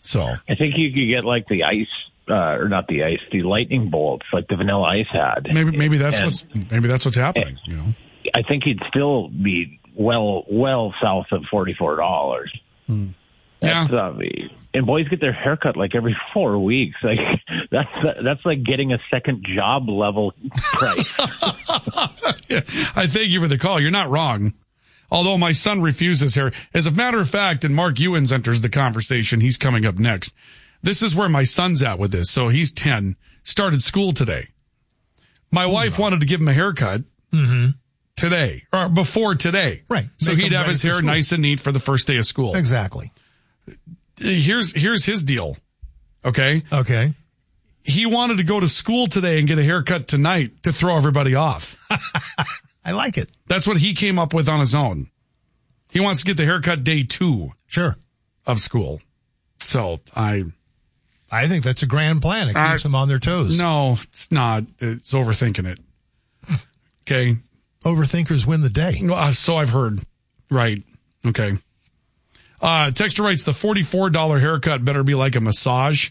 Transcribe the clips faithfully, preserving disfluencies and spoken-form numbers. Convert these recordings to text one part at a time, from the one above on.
So I think you could get like the ice, uh, or not the ice, the lightning bolts, like the Vanilla Ice had. Maybe maybe that's and, what's maybe that's what's happening. You know, I think he'd still be well well south of forty-four dollars. Hmm. That's, yeah, uh, and boys get their haircut like every four weeks. Like that's that's like getting a second job level price. yeah. I thank you for the call. You're not wrong. Although my son refuses hair. As a matter of fact, and Mark Ewens enters the conversation. He's coming up next. This is where my son's at with this. So he's ten, started school today. My oh, wife no. wanted to give him a haircut mm-hmm. today, or before today. Right. So Make he'd have his hair school. nice and neat for the first day of school. Exactly. Here's here's his deal. Okay? Okay. He wanted to go to school today and get a haircut tonight to throw everybody off. I like it. That's what he came up with on his own. He wants to get the haircut day two. Sure. Of school. So I... I think that's a grand plan. It keeps uh, them on their toes. No, it's not. It's overthinking it. Okay? Overthinkers win the day. Uh, so I've heard. Right. Okay. Uh, Texter writes, the forty-four dollars haircut better be like a massage.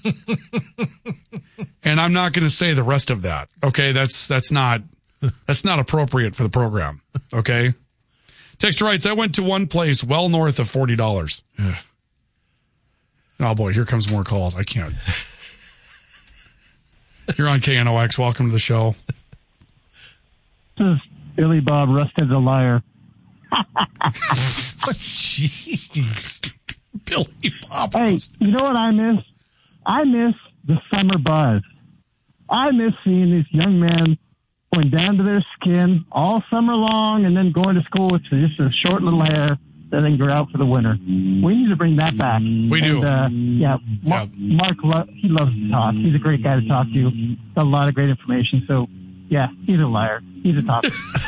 And I'm not going to say the rest of that. Okay. That's, that's not, that's not appropriate for the program. Okay. Texter writes, I went to one place well north of forty dollars. Ugh. Oh boy, here comes more calls. I can't. You're on K N O X. Welcome to the show. This is Billy Bob Rusted's a liar. Jeez. Billy Bob. Hey, you know what I miss? I miss the summer buzz. I miss seeing these young men going down to their skin all summer long and then going to school with just a short little hair and then go out for the winter. We need to bring that back. We do. And, uh, yeah, Mark, yeah. Mark lo- he loves to talk. He's a great guy to talk to. Got a lot of great information. So, yeah, he's a liar. He's a top.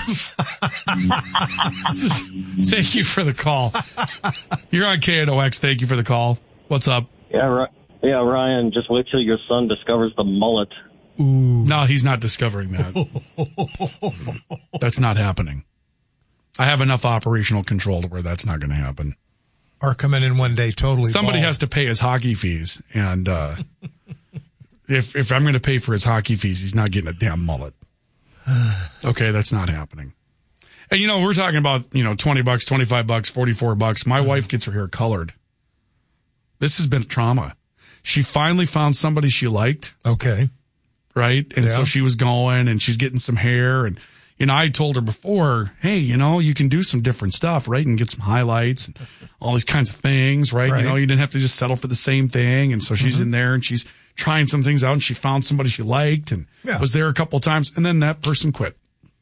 Thank you for the call. You're on K N O X. Thank you for the call. What's up? Yeah, right. Yeah, Ryan, just wait till your son discovers the mullet. Ooh. No, he's not discovering that. That's not happening. I have enough operational control to where that's not going to happen. Or coming in one day totally Somebody bald. has to pay his hockey fees. And uh, if if I'm going to pay for his hockey fees, he's not getting a damn mullet. Okay, that's not happening. And, you know, we're talking about, you know, twenty bucks, twenty-five bucks, forty-four bucks. My mm-hmm. wife gets her hair colored. This has been a trauma. She finally found somebody she liked. Okay. Right? And yeah. so she was going and she's getting some hair. And, you know, I told her before, hey, you know, you can do some different stuff, right? And get some highlights and all these kinds of things, right? right. You know, you didn't have to just settle for the same thing. And so she's mm-hmm. in there and she's trying some things out and she found somebody she liked and yeah. was there a couple of times. And then that person quit.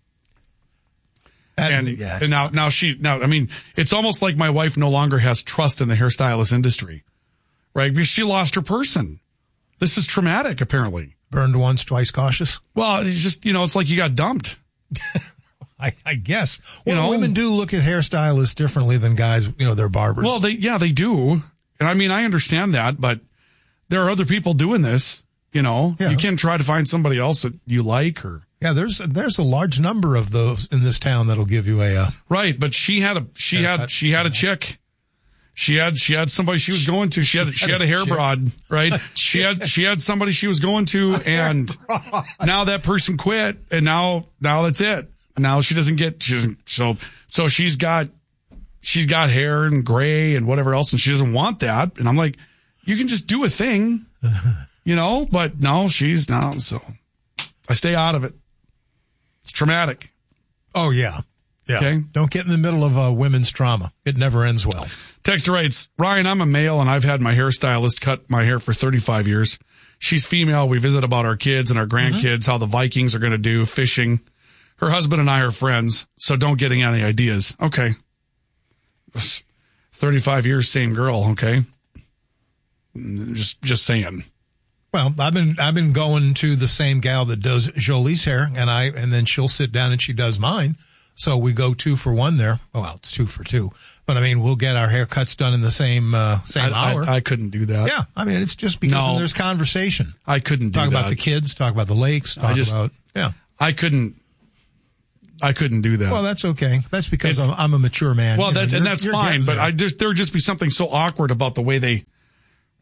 And, and, yes. and now, now she, now, I mean, it's almost like my wife no longer has trust in the hairstylist industry, right? Because she lost her person. This is traumatic, apparently. Burned once, twice cautious. Well, it's just, you know, it's like you got dumped. I, I guess. Well, you know, women do look at hairstylists differently than guys, you know, they're barbers. Well, they, yeah, they do. And I mean, I understand that, but there are other people doing this, you know, yeah. you can try to find somebody else that you like or. Yeah, there's, there's a large number of those in this town that'll give you a, uh, right. But she had a, she haircut. had, she had a chick. She had, she had somebody she was going to. She had, she had a hair broad, right? She had, she had somebody she was going to, and now that person quit, and now, now that's it. Now she doesn't get, she doesn't, so, so she's got, she's got hair and gray and whatever else, and she doesn't want that. And I'm like, you can just do a thing, you know, but no, she's now, so I stay out of it. It's traumatic. Oh, yeah. Yeah. Okay. Don't get in the middle of uh, women's trauma. It never ends well. Texter writes, Ryan, I'm a male and I've had my hairstylist cut my hair for thirty-five years. She's female. We visit about our kids and our grandkids, mm-hmm. how the Vikings are going to do, fishing. Her husband and I are friends, so don't get any ideas. Okay. thirty-five years, same girl. Okay. Just, just saying. Well, I've been, I've been going to the same gal that does Jolie's hair, and I, and then she'll sit down and she does mine. So we go two for one there. Well, it's two for two. But, I mean, we'll get our haircuts done in the same uh, same I, hour. I, I couldn't do that. Yeah. I mean, it's just because no, there's conversation. I couldn't do talk that. Talk about the kids, talk about the lakes, talk just, about, yeah. I couldn't, I couldn't do that. Well, that's okay. That's because I'm, I'm a mature man. Well, you know, that's, and that's fine. But there. I just, there would just be something so awkward about the way they,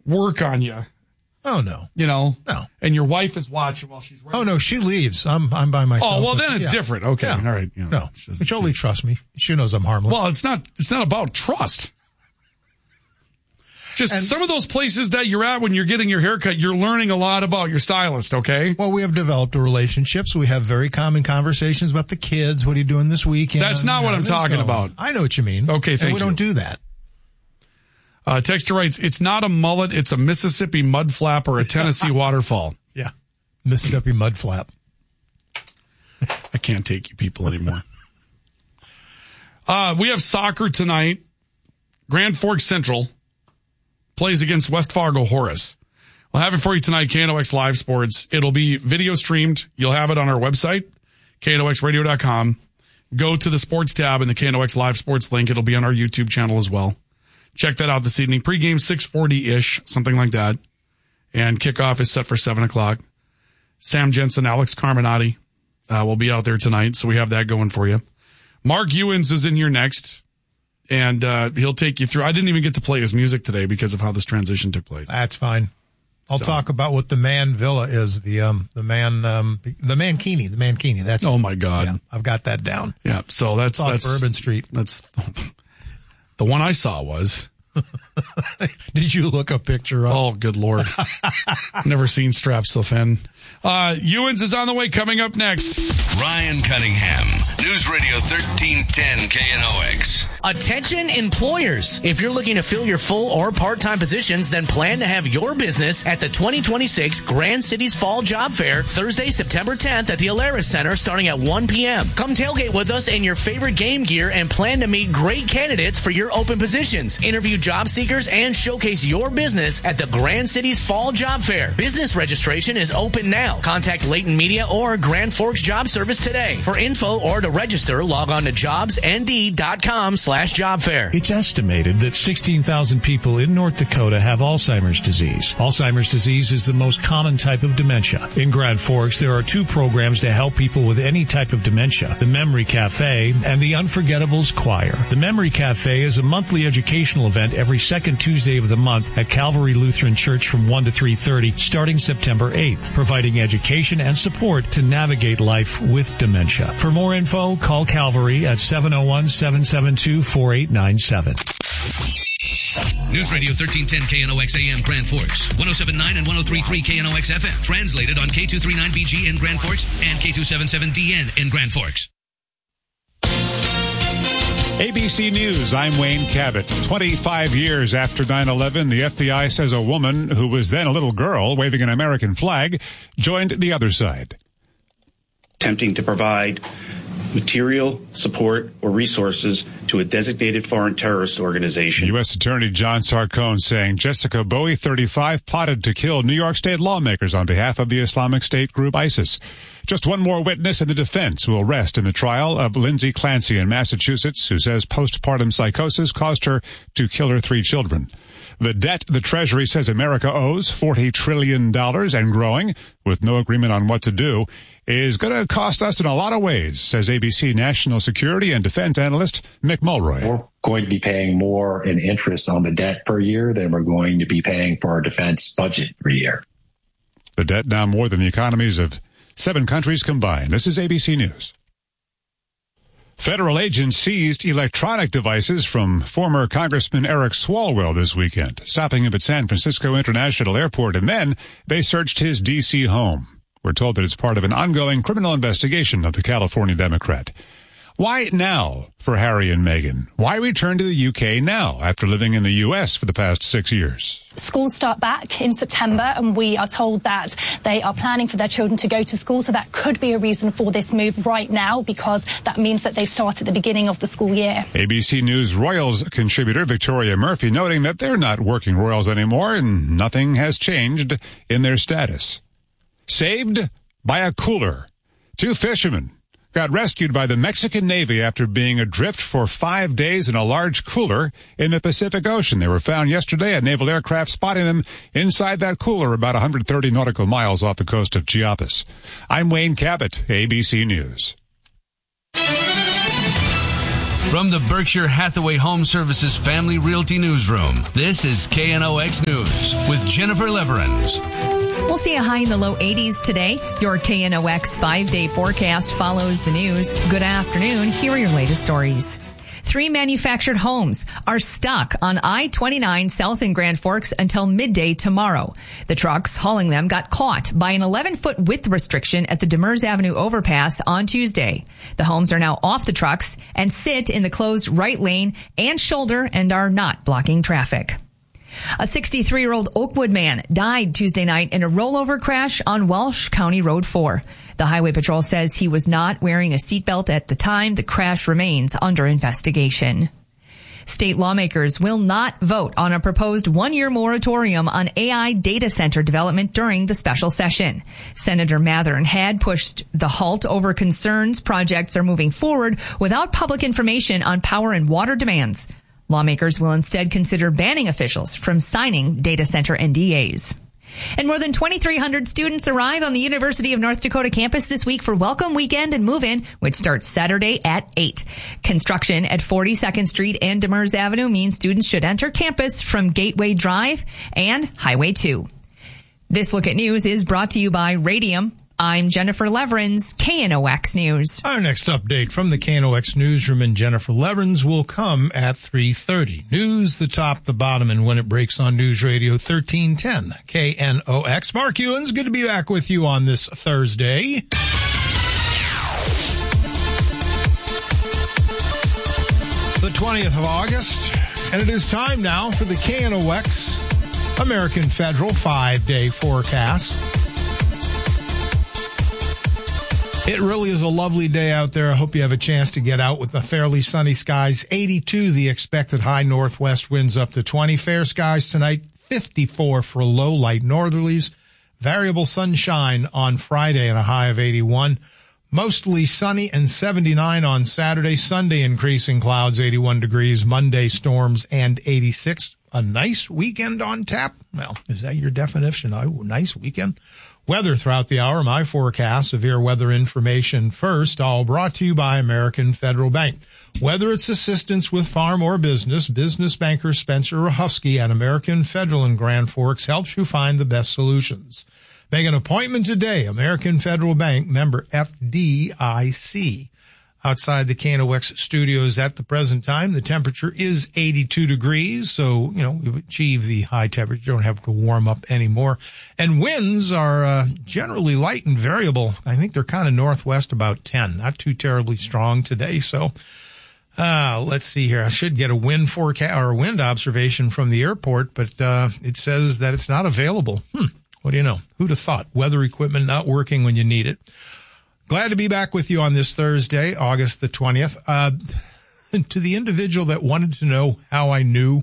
work on you. Oh, no. You know? No. And your wife is watching while she's running. Oh, no, she leaves. I'm I'm by myself. Oh, well, then it's yeah. different. Okay. Yeah. All right. You know, no. Jolie trusts me. She knows I'm harmless. Well, it's not, it's not about trust. Just and, some of those places that you're at when you're getting your haircut, you're learning a lot about your stylist, okay? Well, we have developed a relationship, so we have very common conversations about the kids. What are you doing this weekend? That's not what I'm talking about. I know what you mean. Okay, thank you. We don't do that. Uh, Texter writes, it's not a mullet, it's a Mississippi mud flap or a Tennessee waterfall. Yeah, Mississippi mud flap. I can't take you people anymore. Uh, we have soccer tonight. Grand Forks Central plays against West Fargo Horace. We'll have it for you tonight, K N O X Live Sports. It'll be video streamed. You'll have it on our website, K N O X radio dot com. Go to the sports tab in the K N O X Live Sports link. It'll be on our YouTube channel as well. Check that out this evening. Pre-game six forty-ish, something like that. And kickoff is set for seven o'clock. Sam Jensen, Alex Carminati uh, will be out there tonight, so we have that going for you. Mark Ewens is in here next. And uh, he'll take you through. I didn't even get to play his music today because of how this transition took place. That's fine. I'll so. talk about what the Man Villa is. The um the man um the Mankini the Mankini. That's oh my god. Yeah, I've got that down. Yeah. So that's it's that's Bourbon Street. That's the one I saw was. Did you look a picture up? Oh, good Lord. Never seen straps so thin. Uh, Ewens is on the way, coming up next. Ryan Cunningham, News Radio thirteen ten K N O X. Attention employers. If you're looking to fill your full or part-time positions, then plan to have your business at the twenty twenty-six Grand Cities Fall Job Fair, Thursday, September tenth at the Alaris Center starting at one p.m. Come tailgate with us in your favorite game gear and plan to meet great candidates for your open positions. Interview job seekers and showcase your business at the Grand Cities Fall Job Fair. Business registration is open now. Contact Leighton Media or Grand Forks Job Service today. For info or to register, log on to jobsnd.com slash job fair. It's estimated that sixteen thousand people in North Dakota have Alzheimer's disease. Alzheimer's disease is the most common type of dementia. In Grand Forks, there are two programs to help people with any type of dementia, the Memory Cafe and the Unforgettables Choir. The Memory Cafe is a monthly educational event every second Tuesday of the month at Calvary Lutheran Church from one to three thirty, starting September eighth, providing education and support to navigate life with dementia. For more info, call Calvary at seven oh one, seven seven two, four eight nine seven. News Radio thirteen ten K N O X A M Grand Forks, one oh seven point nine and one oh three point three K N O X F M. Translated on K two thirty-nine B G in Grand Forks and K two seventy-seven D N in Grand Forks. A B C News, I'm Wayne Cabot. twenty-five years after nine eleven, the F B I says a woman who was then a little girl waving an American flag joined the other side. Attempting to provide material, support, or resources to a designated foreign terrorist organization. U S Attorney John Sarcone saying Jessica Bowie, thirty-five, plotted to kill New York State lawmakers on behalf of the Islamic State group ISIS. Just one more witness in the defense will rest in the trial of Lindsay Clancy in Massachusetts, who says postpartum psychosis caused her to kill her three children. The debt the Treasury says America owes, forty trillion dollars and growing, with no agreement on what to do, is going to cost us in a lot of ways, says A B C national security and defense analyst Mick Mulroy. We're going to be paying more in interest on the debt per year than we're going to be paying for our defense budget per year. The debt now more than the economies of seven countries combined. This is A B C News. Federal agents seized electronic devices from former Congressman Eric Swalwell this weekend, stopping him at San Francisco International Airport, and then they searched his D C home. We're told that it's part of an ongoing criminal investigation of the California Democrat. Why now for Harry and Meghan? Why return to the U K now after living in the U S for the past six years? Schools start back in September, and we are told that they are planning for their children to go to school. So that could be a reason for this move right now, because that means that they start at the beginning of the school year. A B C News Royals contributor Victoria Murphy noting that they're not working Royals anymore and nothing has changed in their status. Saved by a cooler. Two fishermen got rescued by the Mexican Navy after being adrift for five days in a large cooler in the Pacific Ocean. They were found yesterday, a naval aircraft spotting them inside that cooler about one hundred thirty nautical miles off the coast of Chiapas. I'm Wayne Cabot, A B C News. From the Berkshire Hathaway Home Services Family Realty Newsroom, this is K N O X News with Jennifer Leverins. We'll see a high in the low eighties today. Your K N O X five-day forecast follows the news. Good afternoon. Here are your latest stories. Three manufactured homes are stuck on I twenty-nine south in Grand Forks until midday tomorrow. The trucks hauling them got caught by an eleven-foot width restriction at the Demers Avenue overpass on Tuesday. The homes are now off the trucks and sit in the closed right lane and shoulder and are not blocking traffic. A sixty-three-year-old Oakwood man died Tuesday night in a rollover crash on Walsh County Road four. The Highway Patrol says he was not wearing a seatbelt at the time. The crash remains under investigation. State lawmakers will not vote on a proposed one-year moratorium on A I data center development during the special session. Senator Mathern had pushed the halt over concerns projects are moving forward without public information on power and water demands. Lawmakers will instead consider banning officials from signing data center N D As. And more than twenty-three hundred students arrive on the University of North Dakota campus this week for Welcome Weekend and Move-In, which starts Saturday at eight. Construction at forty-second Street and Demers Avenue means students should enter campus from Gateway Drive and Highway two. This Look at News is brought to you by Radium. I'm Jennifer Leverins, K N O X News. Our next update from the K N O X Newsroom and Jennifer Leverins will come at three thirty. News, the top, the bottom, and when it breaks on News Radio thirteen ten, K N O X. Mark Ewens, good to be back with you on this Thursday. The twentieth of August, and it is time now for the K N O X American Federal five-day forecast. It really is a lovely day out there. I hope you have a chance to get out with the fairly sunny skies. eighty-two, the expected high northwest winds up to twenty. Fair skies tonight, fifty-four for low light northerlies. Variable sunshine on Friday and a high of eighty-one. Mostly sunny and seventy-nine on Saturday. Sunday, increasing clouds, eighty-one degrees. Monday, storms and eighty-six. A nice weekend on tap. Well, is that your definition? A nice weekend? Weather throughout the hour, my forecast, severe weather information first, all brought to you by American Federal Bank. Whether it's assistance with farm or business, business banker Spencer Rahusky at American Federal in Grand Forks helps you find the best solutions. Make an appointment today, American Federal Bank, member F D I C. Outside the K N O X studios at the present time, the temperature is eighty-two degrees, so, you know, we've achieved the high temperature. You don't have to warm up anymore. And winds are uh, generally light and variable. I think they're kind of northwest about ten, not too terribly strong today. So, uh, let's see here. I should get a wind forecast or a wind observation from the airport, but uh, it says that it's not available. Hmm. What do you know? Who'd have thought? Weather equipment not working when you need it. Glad to be back with you on this Thursday, August the twentieth. Uh, to the individual that wanted to know how I knew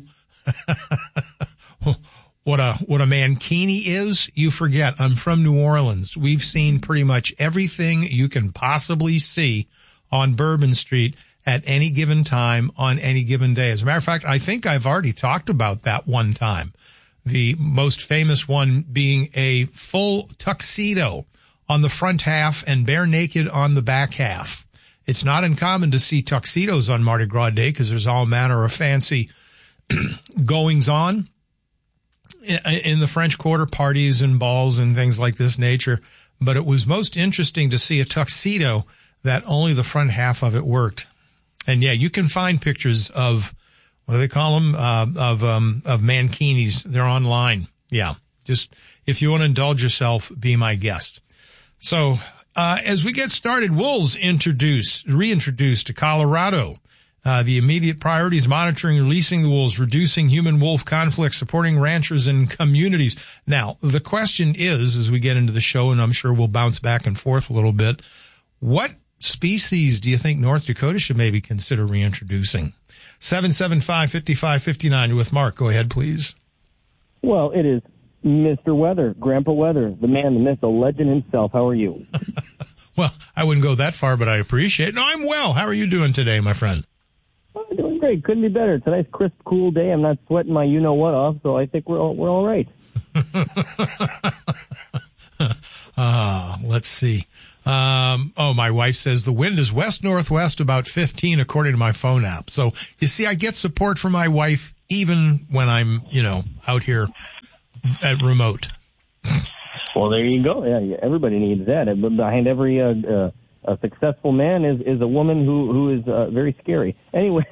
what a what a mankini is, you forget. I'm from New Orleans. We've seen pretty much everything you can possibly see on Bourbon Street at any given time on any given day. As a matter of fact, I think I've already talked about that one time. The most famous one being a full tuxedo on the front half and bare naked on the back half. It's not uncommon to see tuxedos on Mardi Gras Day because there's all manner of fancy goings on in the French Quarter, parties and balls and things like this nature. But it was most interesting to see a tuxedo that only the front half of it worked. And yeah, you can find pictures of, what do they call them? Uh, of, um, of mankinis. They're online. Yeah. Just if you want to indulge yourself, be my guest. So, uh, as we get started, wolves introduced, reintroduced to Colorado. Uh, the immediate priorities: monitoring, releasing the wolves, reducing human-wolf conflict, supporting ranchers and communities. Now, the question is, as we get into the show, and I'm sure we'll bounce back and forth a little bit, what species do you think North Dakota should maybe consider reintroducing? seven seven five, five five five nine with Mark. Go ahead, please. Well, it is Mister Weather, Grandpa Weather, the man, the myth, the legend himself. How are you? Well, I wouldn't go that far, but I appreciate it. No, I'm well. How are you doing today, my friend? I'm doing great. Couldn't be better. Tonight's crisp, cool day. I'm not sweating my you-know-what off, so I think we're all, we're all right. uh, let's see. Um, oh, my wife says the wind is west-northwest about fifteen according to my phone app. So you see, I get support from my wife even when I'm, you know, out here at remote. Well, there you go. Yeah, everybody needs that. Behind every uh, uh, a successful man is, is a woman who, who is uh, very scary. Anyway,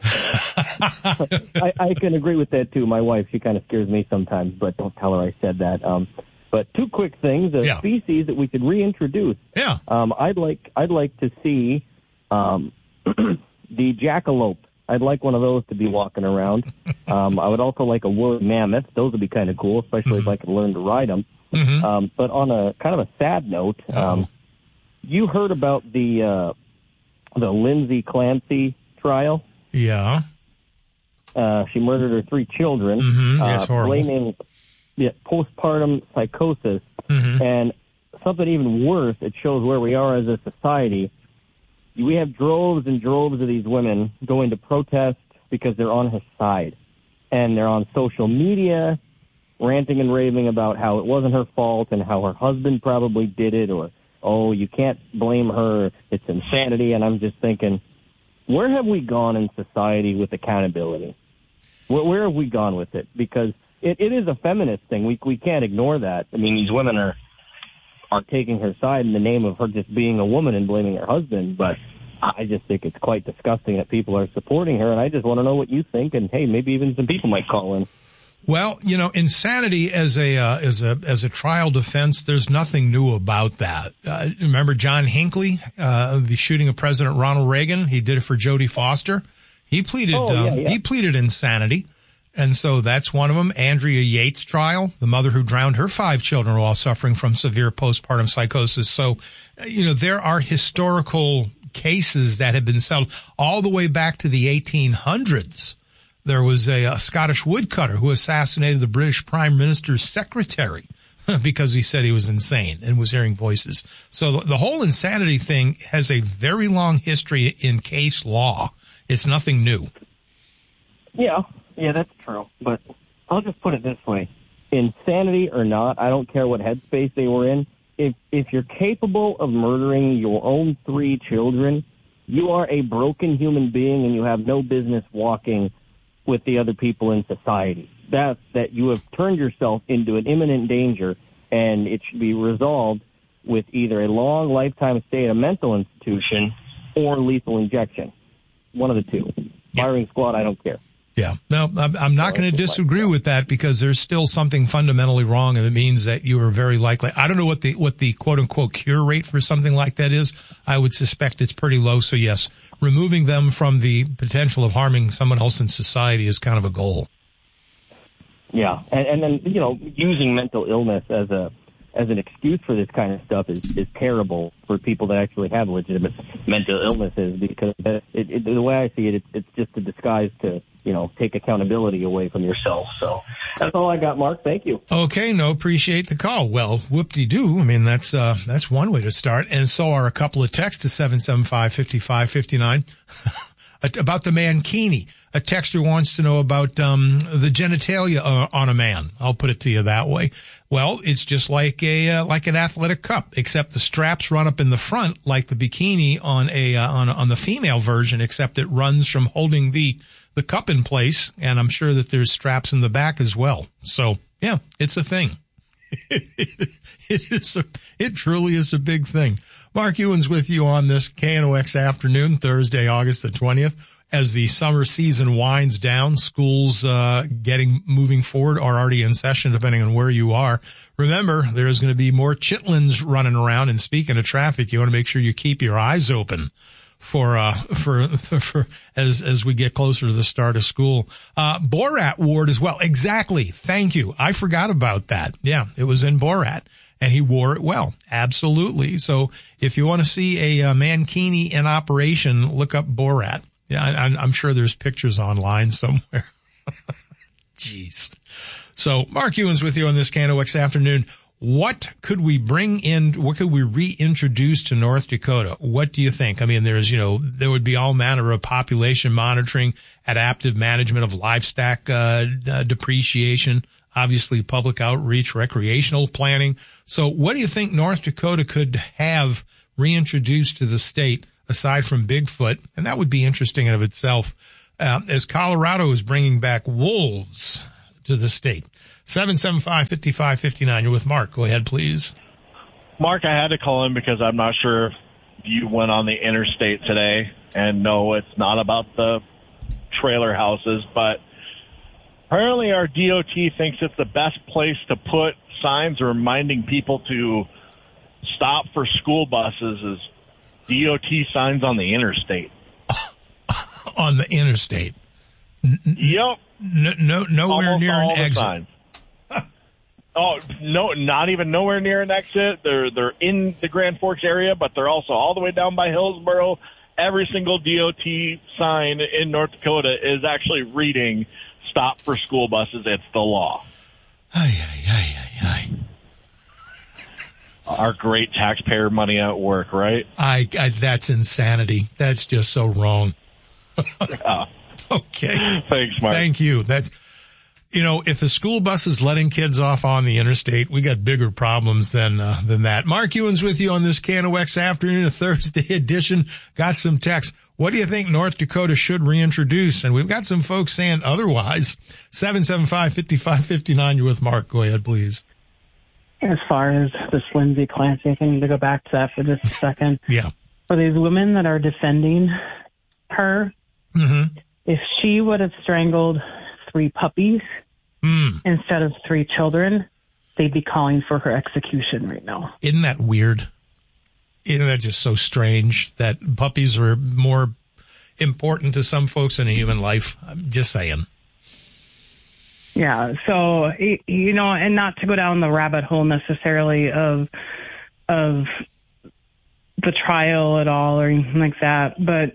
I, I can agree with that, too. My wife, she kind of scares me sometimes, but don't tell her I said that. Um, but two quick things, a yeah. species that we could reintroduce. Yeah. Um, I'd like I'd like to see um, the jackalope. I'd like one of those to be walking around. Um, I would also like a woolly mammoth. Those would be kind of cool, especially mm-hmm. if I could learn to ride them. Mm-hmm. Um, but on a kind of a sad note, um, you heard about the uh, the Lindsay Clancy trial? Yeah. Uh, she murdered her three children, mm-hmm. That's uh, horrible. blaming yeah, postpartum psychosis. Mm-hmm. And something even worse, it shows where we are as a society. We have droves and droves of these women going to protest because they're on her side. And they're on social media ranting and raving about how it wasn't her fault and how her husband probably did it, or, oh, you can't blame her, it's insanity. And I'm just thinking, where have we gone in society with accountability? Where, where have we gone with it? Because it, it is a feminist thing. We we can't ignore that. I mean, these women are are taking her side in the name of her just being a woman and blaming her husband, but I just think it's quite disgusting that people are supporting her, and I just want to know what you think, and hey, maybe even some people might call in. Well, you know, insanity as a uh, as a as a trial defense, there's nothing new about that. Uh, remember John Hinckley, uh, the shooting of President Ronald Reagan? He did it for Jodie Foster. He pleaded oh, yeah, um, yeah. he pleaded insanity, and so that's one of them. Andrea Yates' trial, the mother who drowned her five children while suffering from severe postpartum psychosis. So, you know, there are historical cases that have been settled all the way back to the eighteen hundreds. There was a, a Scottish woodcutter who assassinated the British Prime Minister's secretary because he said he was insane and was hearing voices. So the, the whole insanity thing has a very long history in case law. It's nothing new. Yeah, yeah, that's true. But I'll just put it this way. Insanity or not, I don't care what headspace they were in. If if you're capable of murdering your own three children, you are a broken human being and you have no business walking with the other people in society. That's that you have turned yourself into an imminent danger, and it should be resolved with either a long lifetime stay at a mental institution or lethal injection. One of the two. Firing squad, I don't care. Yeah. No, I'm, I'm not going to disagree with that because there's still something fundamentally wrong, and it means that you are very likely. I don't know what the what the quote unquote cure rate for something like that is. I would suspect it's pretty low. So yes, removing them from the potential of harming someone else in society is kind of a goal. Yeah, and, and then you know, using mental illness as a as an excuse for this kind of stuff is, is terrible for people that actually have legitimate mental illnesses, because it, it, the way I see it, it's, it's just a disguise to, you know, take accountability away from yourself. So that's all I got, Mark. Thank you. Okay. No, appreciate the call. Well, whoop-de-doo. I mean, that's, uh, that's one way to start. And so are a couple of texts to seven seven five, five five five nine about the mankini. A texter wants to know about, um, the genitalia uh, on a man. I'll put it to you that way. Well, it's just like a, uh, like an athletic cup, except the straps run up in the front like the bikini on a, uh, on, on the female version, except it runs from holding the, the cup in place. And I'm sure that there's straps in the back as well. So yeah, it's a thing. It is a, it truly is a big thing. Mark Ewan's with you on this K N O X afternoon, Thursday, August the twentieth. As the summer season winds down, schools uh getting moving forward are already in session, depending on where you are. Remember, there's going to be more chitlins running around. And speaking of traffic, you want to make sure you keep your eyes open for uh for for as as we get closer to the start of school. Uh Borat Ward as well. Exactly. Thank you. I forgot about that. Yeah, it was in Borat. And he wore it well. Absolutely. So if you want to see a, a mankini in operation, look up Borat. Yeah, I, I'm sure there's pictures online somewhere. Jeez. So Mark Ewan's with you on this K N O X afternoon. What could we bring in? What could we reintroduce to North Dakota? What do you think? I mean, there's, you know, there would be all manner of population monitoring, adaptive management of livestock uh, uh, depreciation, obviously public outreach, recreational planning. So what do you think North Dakota could have reintroduced to the state aside from Bigfoot? And that would be interesting in of itself, uh, as Colorado is bringing back wolves to the state. seven seven five, five five five nine. You're with Mark. Go ahead, please. Mark, I had to call in because I'm not sure if you went on the interstate today. And no, it's not about the trailer houses, but apparently our D O T thinks it's the best place to put signs reminding people to stop for school buses is D O T signs on the interstate. On the interstate? Yep. No, no, nowhere Almost near all an the exit. signs. Oh, no, not even nowhere near an exit. They're they're in the Grand Forks area, but they're also all the way down by Hillsboro. Every single D O T sign in North Dakota is actually reading "Stop for school buses." It's the law. Ay, ay, ay, ay, ay. Our great taxpayer money at work, right? I, I that's insanity. That's just so wrong. Yeah. Okay. Thanks, Mark. Thank you. That's, you know, if the school bus is letting kids off on the interstate, we got bigger problems than, uh, than that. Mark Ewan's with you on this K N O X afternoon, a Thursday edition. Got some text. What do you think North Dakota should reintroduce? And we've got some folks saying otherwise. seven seven five, five five five nine. You're with Mark. Go ahead, please. As far as this Lindsay Clancy, I need to go back to that for just a second. Yeah. For these women that are defending her, mm-hmm. if she would have strangled three puppies mm. instead of three children, they'd be calling for her execution right now. Isn't that weird? Isn't that just so strange that puppies are more important to some folks than a human life? I'm just saying. Yeah. So, you know, and not to go down the rabbit hole necessarily of, of the trial at all or anything like that, but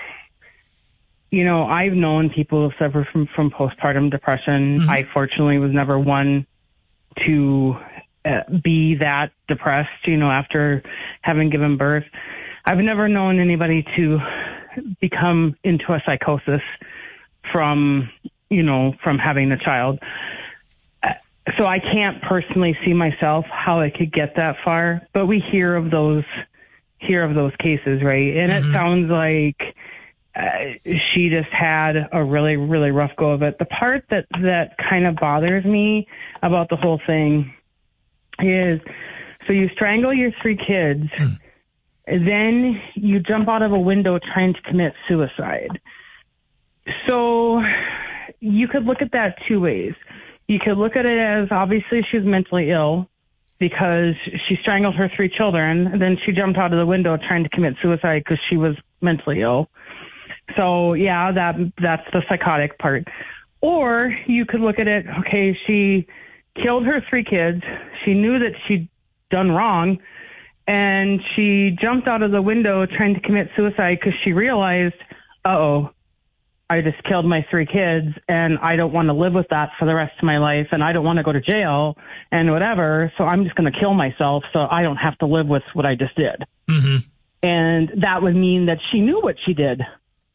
you know, I've known people who suffer from, from postpartum depression. Mm-hmm. I fortunately was never one to uh, be that depressed, you know, after having given birth. I've never known anybody to become into a psychosis from, you know, from having a child. Uh, so I can't personally see myself how I could get that far, but we hear of those, hear of those cases, right? And mm-hmm. it sounds like, Uh, she just had a really, really rough go of it. The part that, that kind of bothers me about the whole thing is, so you strangle your three kids, mm. then you jump out of a window trying to commit suicide. So you could look at that two ways. You could look at it as obviously she's mentally ill because she strangled her three children, and then she jumped out of the window trying to commit suicide because she was mentally ill. So, yeah, that that's the psychotic part. Or you could look at it, okay, she killed her three kids. She knew that she'd done wrong, and she jumped out of the window trying to commit suicide because she realized, uh-oh, I just killed my three kids, and I don't want to live with that for the rest of my life, and I don't want to go to jail and whatever, so I'm just going to kill myself so I don't have to live with what I just did. Mm-hmm. And that would mean that she knew what she did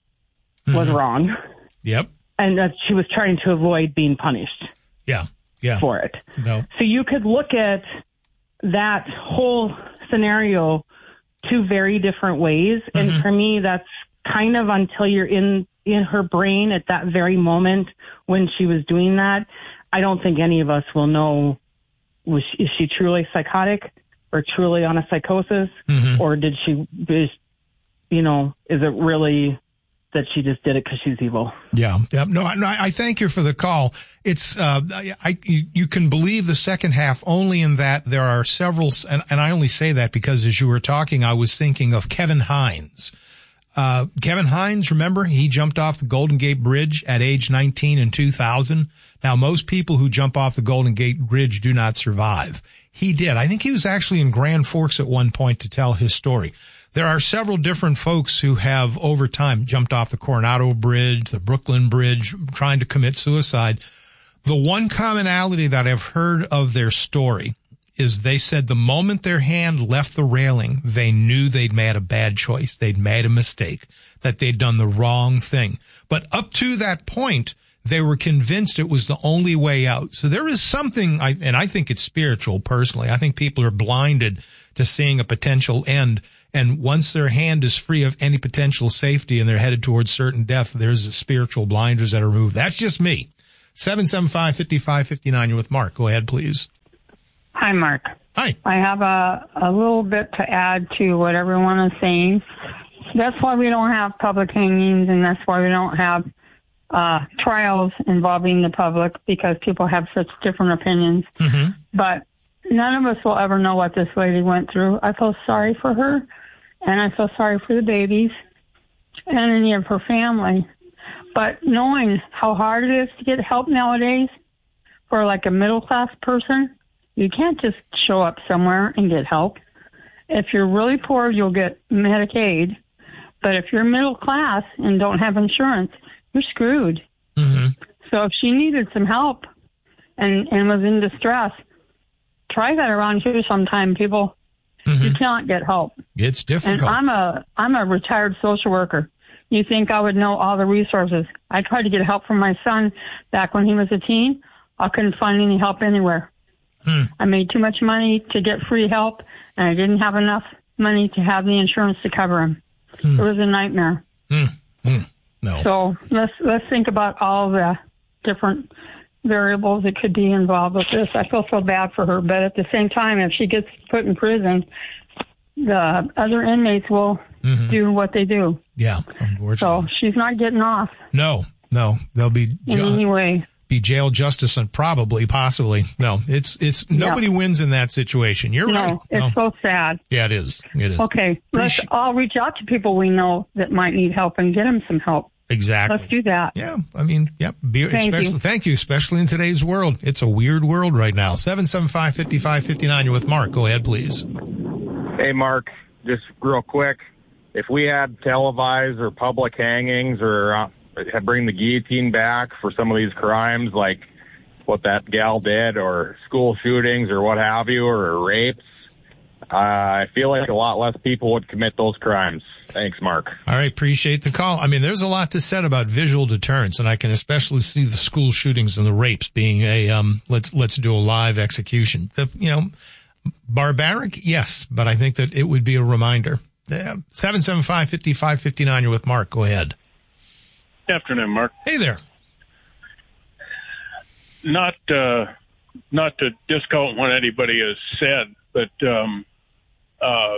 was mm-hmm. wrong. Yep. And that she was trying to avoid being punished. Yeah. Yeah. For it. No. So you could look at that whole scenario two very different ways. Mm-hmm. And for me, that's kind of until you're in, in her brain at that very moment when she was doing that. I don't think any of us will know, was she, is she truly psychotic or truly on a psychosis? Mm-hmm. Or did she, is, you know, is it really that she just did it because she's evil? Yeah. Yeah. No, I, I thank you for the call. It's, uh, I, you, you can believe the second half only in that there are several, and, and I only say that because as you were talking, I was thinking of Kevin Hines. Uh, Kevin Hines, remember, he jumped off the Golden Gate Bridge at age nineteen in two thousand. Now, most people who jump off the Golden Gate Bridge do not survive. He did. I think he was actually in Grand Forks at one point to tell his story. There are several different folks who have over time jumped off the Coronado Bridge, the Brooklyn Bridge, trying to commit suicide. The one commonality that I've heard of their story is they said the moment their hand left the railing, they knew they'd made a bad choice. They'd made a mistake, that they'd done the wrong thing. But up to that point, They were convinced it was the only way out. So there is something, I, and I think it's spiritual personally. I think people are blinded to seeing a potential end. And once their hand is free of any potential safety and they're headed towards certain death, there's spiritual blinders that are removed. That's just me. seven seven five, five five five nine. You're with Mark. Go ahead, please. Hi, Mark. Hi. I have a, a little bit to add to what everyone is saying. That's why we don't have public hangings, and that's why we don't have uh, trials involving the public, because people have such different opinions. Mm-hmm. But none of us will ever know what this lady went through. I feel sorry for her, and I feel sorry for the babies and any of her family. But knowing how hard it is to get help nowadays for like a middle-class person, you can't just show up somewhere and get help. If you're really poor, you'll get Medicaid. But if you're middle class and don't have insurance, you're screwed. Mm-hmm. So if she needed some help and, and was in distress, try that around here sometime, people. Mm-hmm. You can't get help. It's difficult. And I'm a I'm a retired social worker. You think I would know all the resources? I tried to get help from my son back when he was a teen. I couldn't find any help anywhere. Hmm. I made too much money to get free help, and I didn't have enough money to have the insurance to cover him. Hmm. It was a nightmare. Hmm. Hmm. No. So let's let's think about all the different variables that could be involved with this. I feel so bad for her, but at the same time, if she gets put in prison, the other inmates will mm-hmm. do what they do. Yeah, unfortunately. So she's not getting off. No, no, there'll be in ju- any way. Be jail justice and probably, possibly. No, it's it's nobody yeah. wins in that situation. You're no, right. It's no. so sad. Yeah, it is. It is. Okay, let's all reach out to people we know that might need help and get them some help. Exactly. Let's do that. Yeah, I mean, yep. Be, thank especially, you. Thank you, especially in today's world. It's a weird world right now. seven seven five, five five five nine. You're with Mark. Go ahead, please. Hey, Mark. Just real quick. If we had televised or public hangings or uh, bring the guillotine back for some of these crimes, like what that gal did, or school shootings or what have you, or rapes, uh, I feel like a lot less people would commit those crimes. Thanks, Mark. All right. Appreciate the call. I mean, there's a lot to said about visual deterrence, and I can especially see the school shootings and the rapes being a, um, let's, let's do a live execution. The, you know, barbaric. Yes. But I think that it would be a reminder. Yeah. seven seven five, five five five nine. You're with Mark. Go ahead. Good afternoon, Mark. Hey there. Not, uh, not to discount what anybody has said, but, um, uh,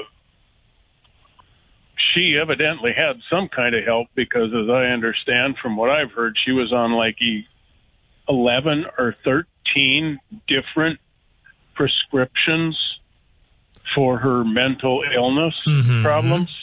she evidently had some kind of help because, as I understand from what I've heard, she was on like eleven or thirteen different prescriptions for her mental illness mm-hmm. problems.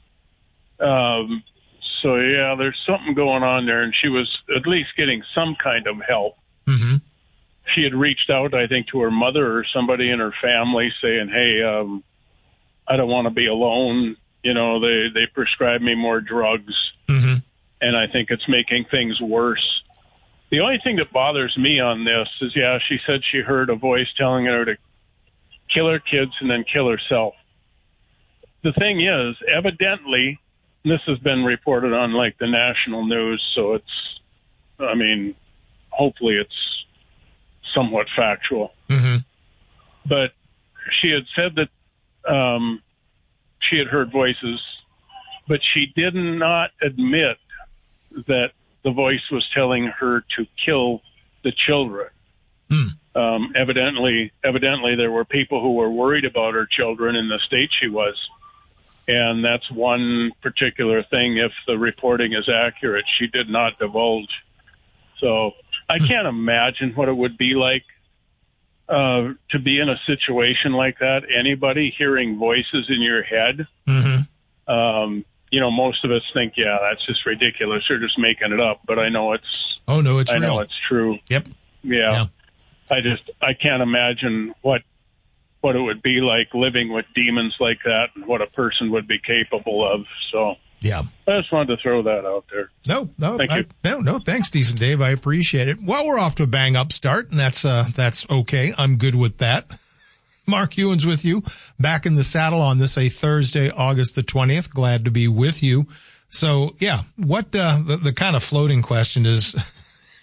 Um, so, yeah, there's something going on there, and she was at least getting some kind of help. Mm-hmm. She had reached out, I think, to her mother or somebody in her family saying, hey, um, I don't want to be alone. You know, they, they prescribe me more drugs, mm-hmm. and I think it's making things worse. The only thing that bothers me on this is, yeah, she said she heard a voice telling her to kill her kids and then kill herself. The thing is, evidently, this has been reported on, like, the national news, so it's, I mean, hopefully it's somewhat factual. Mm-hmm. But she had said that um, she had heard voices, but she did not admit that the voice was telling her to kill the children. Mm. Um, evidently, evidently there were people who were worried about her children in the state she was. And that's one particular thing. If the reporting is accurate, she did not divulge. So I can't imagine what it would be like uh, to be in a situation like that. Anybody hearing voices in your head, mm-hmm. um, you know, most of us think, yeah, that's just ridiculous. They're just making it up. But I know it's. Oh no, it's I real. know it's true. Yep. Yeah. yeah. I just I can't imagine what what it would be like living with demons like that and what a person would be capable of. So. Yeah. I just wanted to throw that out there. No, no, Thank I, you. no, no. Thanks, Decent Dave. I appreciate it. Well, we're off to a bang up start, and that's uh, that's okay. I'm good with that. Mark Ewens with you, back in the saddle on this a Thursday, August the twentieth. Glad to be with you. So, yeah, what uh, the, the kind of floating question is,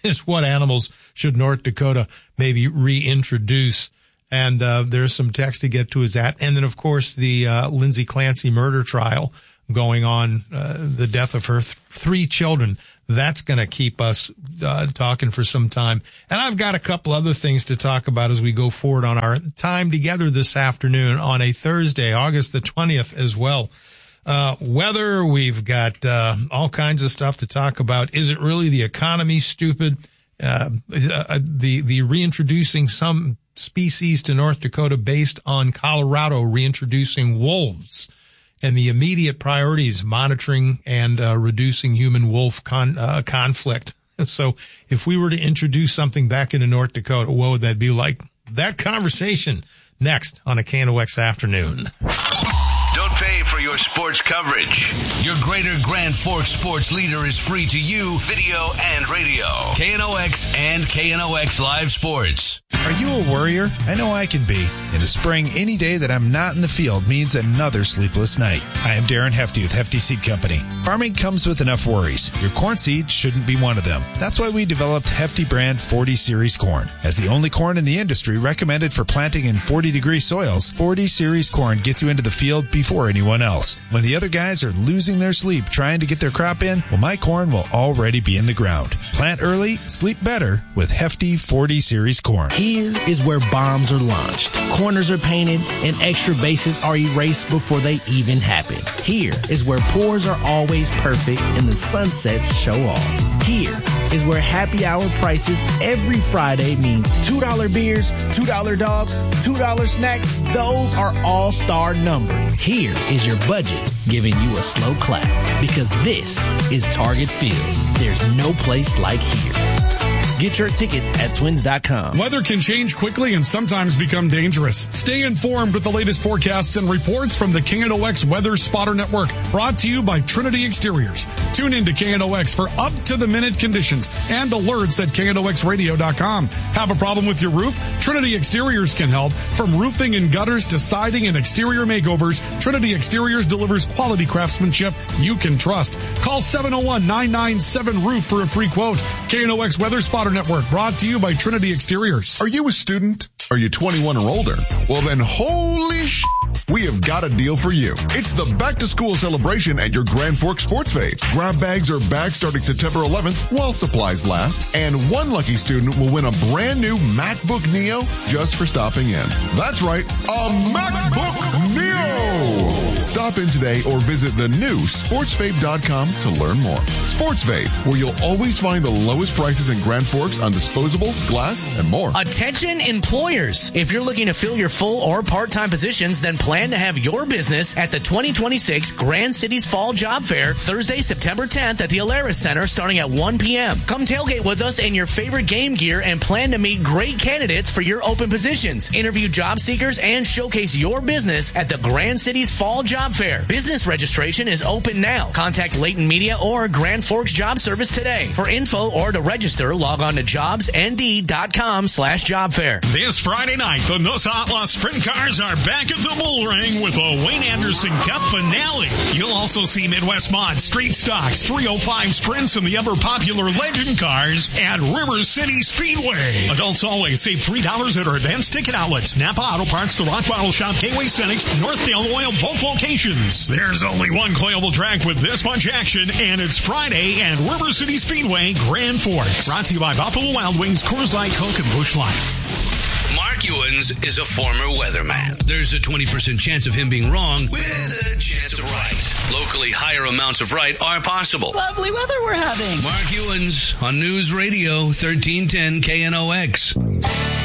is what animals should North Dakota maybe reintroduce. And uh, there's some text to get to is that. And then, of course, the uh, Lindsay Clancy murder trial going on, uh, the death of her th- three children. That's going to keep us uh, talking for some time. And I've got a couple other things to talk about as we go forward on our time together this afternoon on a Thursday, August the twentieth as well. Uh, weather, we've got uh, all kinds of stuff to talk about. Is it really the economy, stupid? Uh, uh, the, the reintroducing some species to North Dakota based on Colorado reintroducing wolves. And the immediate priorities, monitoring and uh, reducing human-wolf con- uh, conflict. So if we were to introduce something back into North Dakota, what would that be like? That conversation next on a K N O X Afternoon. Don't pay for your sports coverage. Your Greater Grand Forks sports leader is free to you, video and radio. K N O X and K N O X Live Sports. Are you a worrier? I know I can be. In the spring, any day that I'm not in the field means another sleepless night. I am Darren Hefty with Hefty Seed Company. Farming comes with enough worries. Your corn seed shouldn't be one of them. That's why we developed Hefty brand forty series corn. As the only corn in the industry recommended for planting in forty degree soils, forty series corn gets you into the field before anyone else. When the other guys are losing their sleep trying to get their crop in, well, my corn will already be in the ground. Plant early, sleep better with Hefty forty series corn. Here is where bombs are launched, corners are painted, and extra bases are erased before they even happen. Here is where pours are always perfect and the sunsets show off. Here is where happy hour prices every Friday means two dollar beers, two dollar dogs, two dollar snacks. Those are all-star numbered. Here is your budget giving you a slow clap because this is Target Field. There's no place like here. Get your tickets at twins dot com. Weather can change quickly and sometimes become dangerous. Stay informed with the latest forecasts and reports from the K N O X Weather Spotter Network, brought to you by Trinity Exteriors. Tune in to K N O X for up-to-the-minute conditions and alerts at K N O X radio dot com. Have a problem with your roof? Trinity Exteriors can help. From roofing and gutters to siding and exterior makeovers, Trinity Exteriors delivers quality craftsmanship you can trust. Call seven oh one, nine nine seven, roof for a free quote. K N O X Weather Spotter Network, brought to you by Trinity Exteriors. Are you a student? Are you twenty-one or older? Well then, holy sh**, we have got a deal for you. It's the back to school celebration at your Grand Forks Sports Fete. Grab bags or bags starting September eleventh while supplies last, and one lucky student will win a brand new MacBook Neo just for stopping in. That's right, a MacBook Neo! Stop in today or visit the new sports vape dot com to learn more. Sports Vape, where you'll always find the lowest prices in Grand Forks on disposables, glass, and more. Attention employers! If you're looking to fill your full or part-time positions, then plan to have your business at the twenty twenty-six Grand Cities Fall Job Fair, Thursday, September tenth at the Alaris Center starting at one p.m. Come tailgate with us in your favorite game gear and plan to meet great candidates for your open positions. Interview job seekers and showcase your business at the Grand Cities Fall Job Fair. Business registration is open now. Contact Leighton Media or Grand Forks Job Service today. For info or to register, log on to jobsnd.com slash job fair. This Friday night, the Noosa Outlaw Sprint Cars are back at the Bull Ring with the Wayne Anderson Cup finale. You'll also see Midwest Mod, Street Stocks, three oh five Sprints, and the ever-popular Legend Cars at River City Speedway. Adults always save three dollars at our advanced ticket outlets. Napa Auto Parts, the Rock Bottle Shop, Gateway Cenex, Northdale Oil, both locations. There's only one coilable track with this much action, and it's Friday at River City Speedway, Grand Forks. Brought to you by Buffalo Wild Wings, Coors Light, Coke, and Busch Light. Mark Ewens is a former weatherman. There's a twenty percent chance of him being wrong with a chance of right. Locally, higher amounts of right are possible. Lovely weather we're having. Mark Ewens on News Radio thirteen ten K N O X.